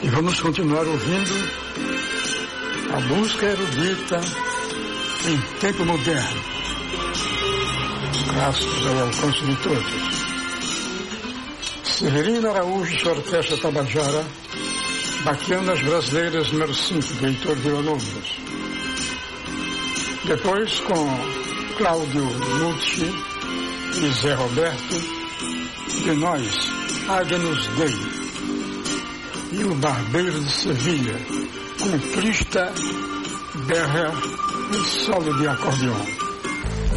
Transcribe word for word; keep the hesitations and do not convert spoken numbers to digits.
E vamos continuar ouvindo a música erudita em tempo moderno, clássicos ao alcance de todos. Severino Araújo, sua orquestra Tabajara, Baquianas Brasileiras número cinco, de Heitor Villa-Lobos. Depois, com Cláudio Nucci e Zé Roberto, de nós, Agnus Dei. E o Barbeiro de Sevilha, com Crista Berger e solo de acordeão.